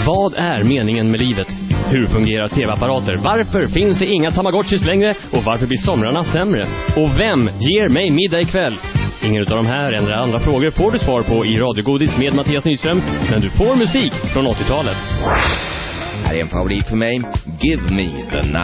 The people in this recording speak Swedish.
Vad är meningen med livet? Hur fungerar tv-apparater? Varför finns det inga Tamagotchis längre? Och varför blir somrarna sämre? Och vem ger mig middag ikväll? Ingen av de här eller andra frågor får du svar på i Radiogodis med Mattias Nyström, men du får musik från 80-talet. Här är en favorit för mig. Give me the night.